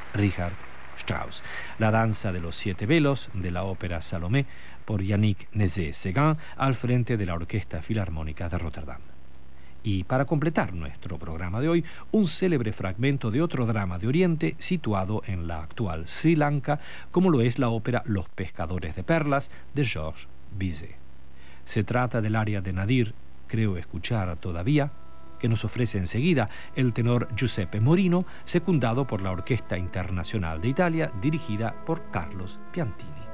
Richard Strauss. La danza de los 7 velos de la ópera Salomé por Yannick Nézet-Séguin al frente de la Orquesta Filarmónica de Rotterdam. Y para completar nuestro programa de hoy, un célebre fragmento de otro drama de Oriente situado en la actual Sri Lanka, como lo es la ópera Los pescadores de perlas de Georges Bizet. Se trata del aria de Nadir, Creo escuchar todavía, que nos ofrece enseguida el tenor Giuseppe Morino, secundado por la Orquesta Internacional de Italia, dirigida por Carlos Piantini.